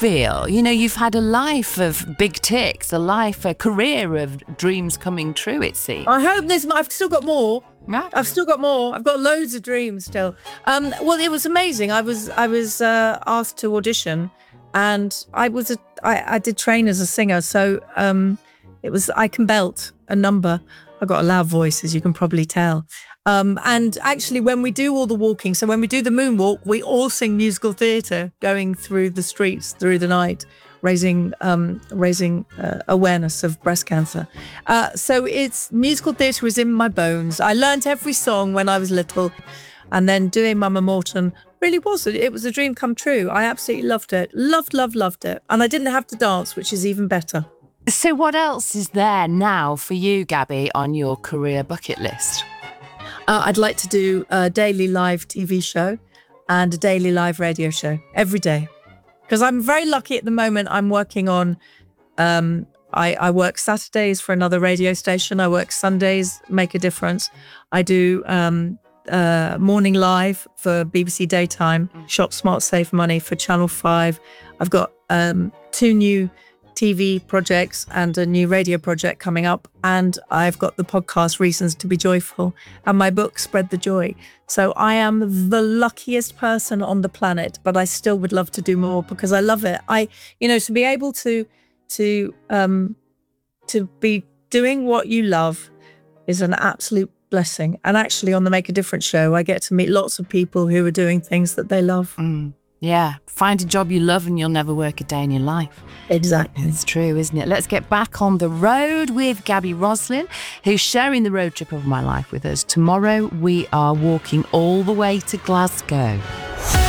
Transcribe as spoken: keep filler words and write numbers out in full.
feel? You know, you've had a life of big ticks, a life, a career of dreams coming true, it seems. I hope there's, I've still got more. Yeah. I've still got more. I've got loads of dreams still. Um, well, it was amazing. I was I was uh, asked to audition, and I was a, I, I did train as a singer, so um, it was I can belt a number. I've got a loud voice, as you can probably tell. Um, and actually, when we do all the walking, so when we do the moonwalk, we all sing musical theatre, going through the streets through the night, raising um, raising uh, awareness of breast cancer. Uh, so it's musical theatre is in my bones. I learnt every song when I was little, and then doing Mama Morton really was it was a dream come true. I absolutely loved it, loved, loved, loved it, and I didn't have to dance, which is even better. So what else is there now for you, Gabby, on your career bucket list? Uh, I'd like to do a daily live T V show and a daily live radio show every day. Because I'm very lucky at the moment. I'm working on, um, I, I work Saturdays for another radio station. I work Sundays, Make a Difference. I do um, uh, morning live for B B C Daytime, Shop Smart, Save Money for Channel five. I've got um, two new T V projects and a new radio project coming up. And I've got the podcast Reasons to be Joyful and my book Spread the Joy. So I am the luckiest person on the planet, but I still would love to do more because I love it. I, you know, to be able to, to, um, to be doing what you love is an absolute blessing. And actually on the Make a Difference show, I get to meet lots of people who are doing things that they love. Mm. Yeah, find a job you love and you'll never work a day in your life. Exactly. It's true, isn't it? Let's get back on the road with Gabby Roslin, who's sharing the road trip of my life with us. Tomorrow we are walking all the way to Glasgow.